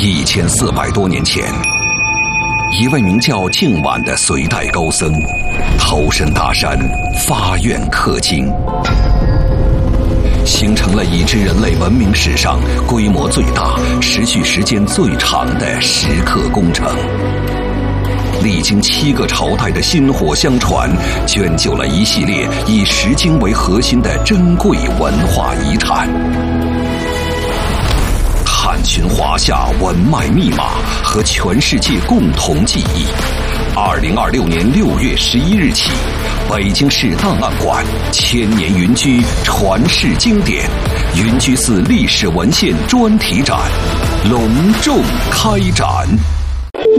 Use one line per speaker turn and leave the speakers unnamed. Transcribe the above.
1400多年前，一位名叫净晚的隋代高僧，投身大山，发愿刻经，形成了已知人类文明史上规模最大、持续时间最长的石刻工程。历经7个朝代的薪火相传，卷就了一系列以石经为核心的珍贵文化遗产。探寻华夏文脉密码和全世界共同记忆。2026年6月11日起，北京市档案馆千年云居传世经典云居寺历史文献专题展隆重开展。